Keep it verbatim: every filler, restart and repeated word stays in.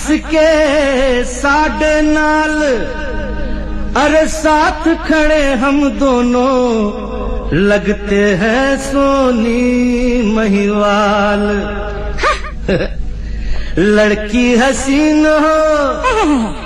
हंस के साडे नाल, अरे साथ खड़े हम दोनों, लगते हैं सोनी महिवाल। लड़की हसीन हो